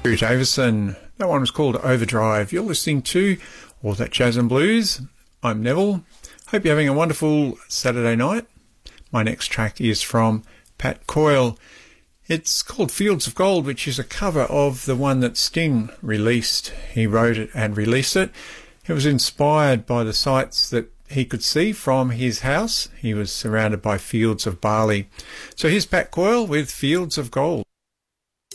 Drew Davison. That one was called Overdrive. You're listening to All That Jazz and Blues. I'm Neville. Hope you're having a wonderful Saturday night. My next track is from Pat Coyle. It's called Fields of Gold, which is a cover of the one that Sting released. He wrote it and released it. It was inspired by the sights that he could see from his house. He was surrounded by fields of barley. So here's Pat Coyle with Fields of Gold.